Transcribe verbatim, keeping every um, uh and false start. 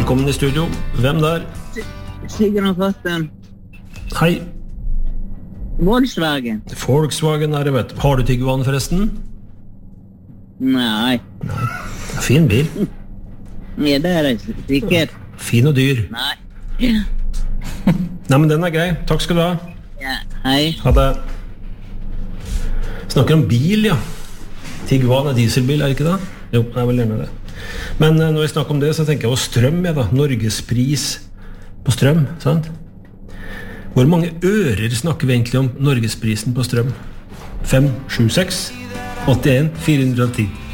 Velkommen i studio. Hvem der? Sigurd og Karsten. Hei. Volkswagen. Volkswagen er det, vet du. Har du Tiguan forresten? Nei. Nei. Fin bil. Ja, det er det sikkert. Fin og dyr. Nei. Nei, men den er grei. Takk skal du ha. Ja, hei. Ha det. Snakker om bil, ja. Tiguan er dieselbil, er det ikke det? Jo, det er vel gjerne det. Men uh, når vi snakker om det, så tenker jeg på strøm, ja da. Norgespris på strøm, sant? Hvor mange ører snakker vi egentlig om Norgesprisen på strøm? fem, sju, seks, åttien, fire hundre og ti.